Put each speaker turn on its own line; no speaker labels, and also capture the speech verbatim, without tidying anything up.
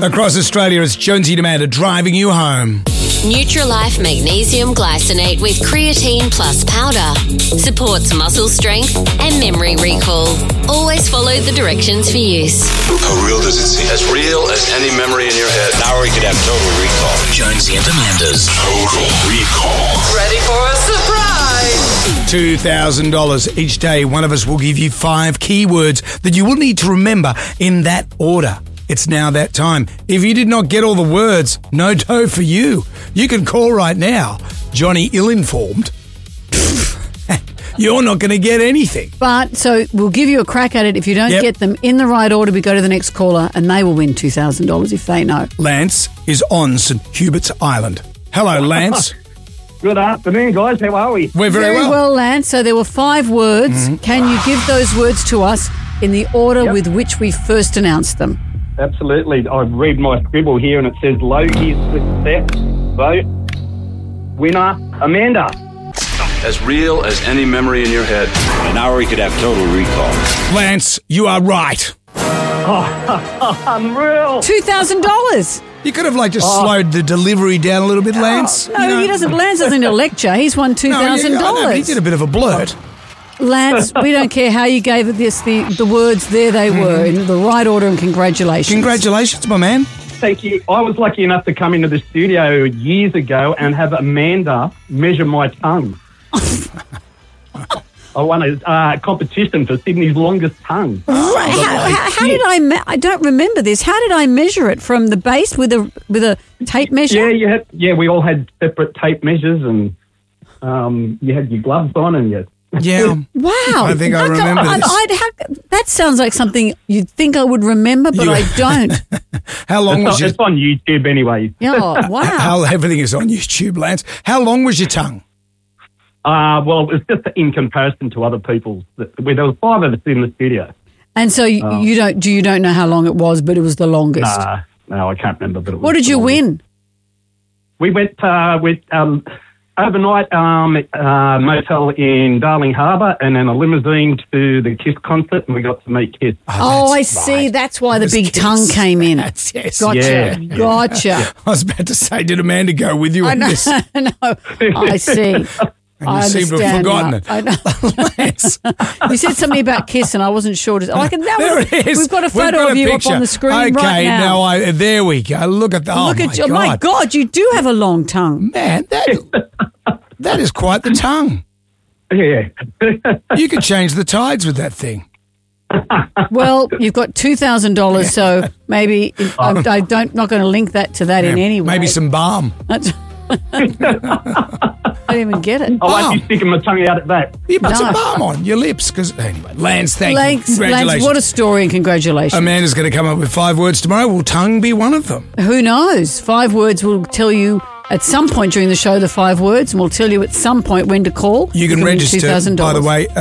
Across Australia, it's Jonesy and Amanda driving you home.
Nutrilife Magnesium Glycinate with creatine plus powder supports muscle strength and memory recall. Always follow the directions for use.
How real does it seem? As real as any memory in your head. Now we could have total recall.
Jonesy and Amanda's Total Recall.
Ready for a surprise?
two thousand dollars each day. One of us will give you five keywords that you will need to remember in that order. It's now that time. If you did not get all the words, no dough for you. You can call right now. Johnny ill-informed. You're not going to get anything.
But, so we'll give you a crack at it. If you don't
Yep.
get them in the right order, we go to the next caller and they will win two thousand dollars if they know.
Lance is on St Hubert's Island. Hello, Lance.
Good afternoon, guys. How are we?
We're very, well.
Lance. So there were five words.
Mm-hmm.
Can you give those words to us in the order
Yep.
with which we first announced them?
Absolutely. I read my scribble here and it says Logie's success vote. Winner, Amanda.
As real as any memory in your head. An hour we could have total recall.
Lance, you are right.
Unreal.
two thousand dollars.
You could have like just slowed the delivery down a little bit, Lance.
No,
You know-
he doesn't. Lance doesn't need a lecture. He's won two
No,
thousand
yeah, I know,
dollars.
he did a bit of a blurt.
Lance, we don't care how you gave it this. The, the words, there they were, in the right order, and congratulations.
Congratulations, my man.
Thank you. I was lucky enough to come into the studio years ago and have Amanda measure my tongue. I won a uh, competition for Sydney's longest tongue.
Right. How, how, how did I? Me- I don't remember this. How did I measure it from the base with a with a tape measure?
Yeah, you had. Yeah, we all had separate tape measures, and um, you had your gloves on, and you.
Yeah.
Wow.
I think I
How come-
remember
I'd-
this.
I'd have- that sounds like something you'd think I would remember, but
You-
I don't.
How long
It's,
was
not,
your...
it's on YouTube anyway.
Oh, wow.
How, everything is on YouTube, Lance. How long was your tongue?
Uh, well, it's just in comparison to other people's. There was five of us in the studio.
And so you,
Oh.
you don't do you don't know how long it was, but it was the longest.
Nah, no, I can't remember. But it was
What did you
the longest.
win?
We went uh, with um, overnight um, uh, motel in Darling Harbour, and then a limousine to the Kiss concert, and we got to meet Kiss.
Oh, I
that's
see.
right.
That's why the
That's
big
Kiss.
tongue came in.
That's, yes.
Gotcha.
Yeah.
Gotcha.
I was about to say, did Amanda go with you
I
on
know.
this?
no, I see.
And
I
you seem to have
understand
forgotten
now.
it.
I know.
Lance.
You said something about Kiss, and I wasn't sure. To, oh, I can, that
There
was,
it is.
We've got a
We've
photo
got a
of you
picture.
up on the screen
okay,
right now.
I, there we go. Look at that. Oh,
Look
my
at you.
God.
My God, you do have a long tongue.
Man, that, that is quite the tongue.
Yeah.
You could change the tides with that thing.
Well, you've got two thousand dollars, so maybe I, I don't not going to link that to that in
Yeah,
any way.
Maybe some balm.
That's- I didn't even get it.
I won't
Balm.
be sticking my tongue out at that.
You put
No.
some balm on your lips. Because anyway, Lance, thank you.
Lance,
Congratulations.
Lance, what a story and congratulations.
Amanda's going to come up with five words tomorrow. Will tongue be one of them?
Who knows? Five words will tell you at some point during the show the five words, and we'll tell you at some point when to call.
You can
win
register,
two thousand
by
dollars.
the way.